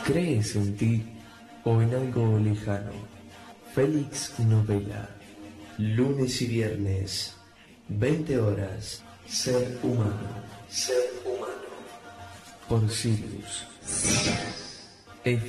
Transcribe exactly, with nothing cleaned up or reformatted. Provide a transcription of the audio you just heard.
¿Crees en ti o en algo lejano? Félix Novela. Lunes y viernes, veinte horas. Ser humano. Ser humano. Por Sirius.